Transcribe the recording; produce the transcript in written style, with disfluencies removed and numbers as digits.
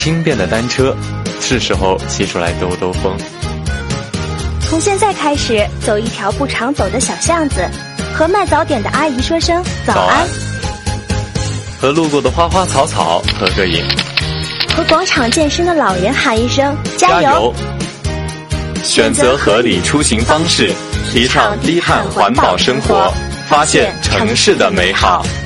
轻便的单车，是时候骑出来兜兜风。 从现在开始，走一条不常走的小巷子，和卖早点的阿姨说声早安， 和路过的花花草草合个影， 和广场健身的老人喊一声加油。 选择合理出行方式，提倡低碳环保生活，发现城市的美好。